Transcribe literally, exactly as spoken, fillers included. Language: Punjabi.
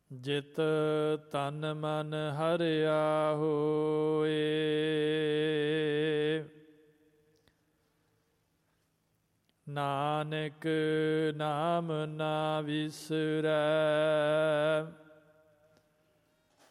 ਜਿਤ ਤਨ ਮਨ ਹਰਿਆ ਹੋਏ। ਨਾਨਕ ਨਾਮ ਨਾ ਵਿਸਰੈ